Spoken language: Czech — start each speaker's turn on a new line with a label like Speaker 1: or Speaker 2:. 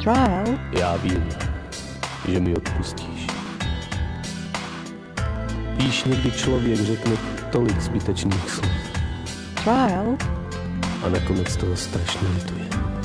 Speaker 1: Trial?
Speaker 2: Já vím, že mi odpustíš. Víš, někdy člověk řekne tolik zbytečných slov.
Speaker 1: Trial?
Speaker 2: A nakonec toho strašně lituje.